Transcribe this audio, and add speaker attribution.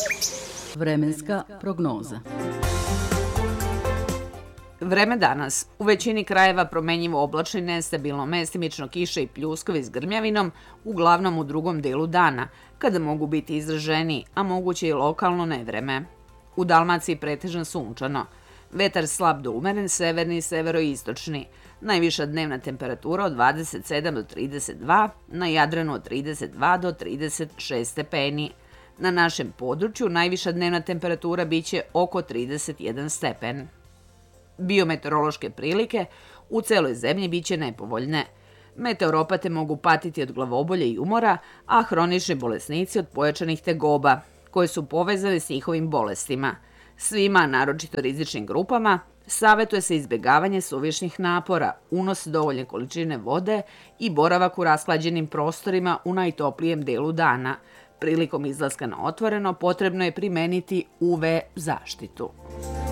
Speaker 1: Vremenska prognoza.
Speaker 2: Vreme danas. U većini krajeva promenjivo oblačno i nestabilno, mestimično kiše i pljuskovi s grmljavinom, uglavnom u drugom delu dana, kada mogu biti izraženiji, a moguće i lokalno nevreme. U Dalmaciji pretežno sunčano. Vetar slab do umeren, severni i severoistočni. Najviša dnevna temperatura od 27 do 32, na Jadranu od 32 do 36 stepeni. Na našem području najviša dnevna temperatura biće oko 31 stepen. Biometeorološke prilike u celoj zemlji biće nepovoljne. Meteoropate mogu patiti od glavobolje i umora, a hronični bolesnici od pojačanih tegoba, koje su povezane s njihovim bolestima. Svima, naročito rizičnim grupama, savetuje se izbjegavanje suvišnih napora, unos dovoljne količine vode i boravak u rashlađenim prostorima u najtoplijem delu dana. Prilikom izlaska na otvoreno potrebno je primeniti UV zaštitu.